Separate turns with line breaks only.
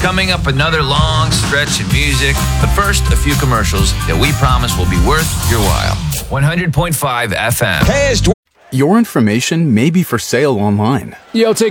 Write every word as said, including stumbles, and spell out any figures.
Coming up, another long stretch of music. But first, a few commercials that we promise will be worth your while. one hundred point five F M.
Hey, it's
Your information may be for sale online.
Yo, take